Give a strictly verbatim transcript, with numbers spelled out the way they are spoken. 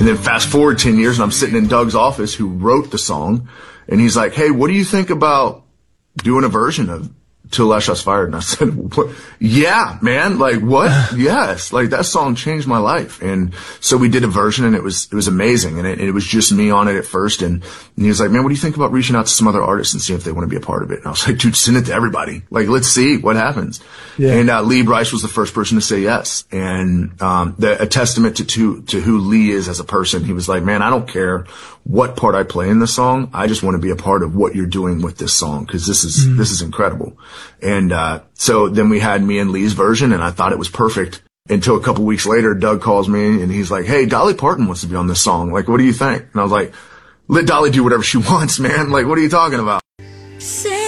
And then fast forward ten years and I'm sitting in Doug's office, who wrote the song, and he's like, hey, what do you think about doing a version of Till Last Shots Fired? And I said, what? Yeah, man, like what? Yes, like that song changed my life. And so we did a version, and it was, it was amazing. And it, it was just me on it at first. And, and he was like, man, what do you think about reaching out to some other artists and seeing if they want to be a part of it? And I was like, dude, send it to everybody. Like, let's see what happens. Yeah. And, uh, Lee Brice was the first person to say yes. And, um, the, a testament to, to, to who Lee is as a person. He was like, man, I don't care what part I play in the song. I just want to be a part of what you're doing with this song, because this is, mm. this is incredible. And, uh, so then we had me and Lee's version, and I thought it was perfect until a couple weeks later, Doug calls me and he's like, hey, Dolly Parton wants to be on this song. Like, what do you think? And I was like, let Dolly do whatever she wants, man. Like, what are you talking about? Say